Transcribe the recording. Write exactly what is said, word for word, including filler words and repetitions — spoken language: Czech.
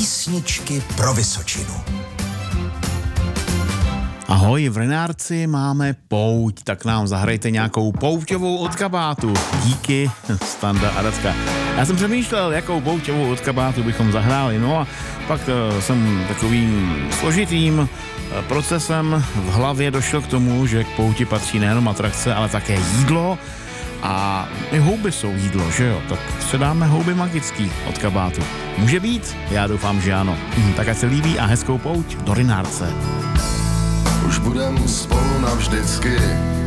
Písničky pro Vysočinu. Ahoj, v Rynárci máme pouť, tak nám zahrajte nějakou pouťovou od kabátu. Díky, Standa a Radka. Já jsem přemýšlel, jakou pouťovou od kabátu bychom zahráli, no a pak uh, jsem takovým složitým procesem v hlavě došel k tomu, že k pouti patří nejenom atrakce, ale také jídlo. A i houby jsou jídlo, že jo? Tak se dáme houby magický od kabátu. Může být? Já doufám, že ano. Hm, tak ať se líbí a hezkou pouť do Rynárce. Už budem spolu navždycky.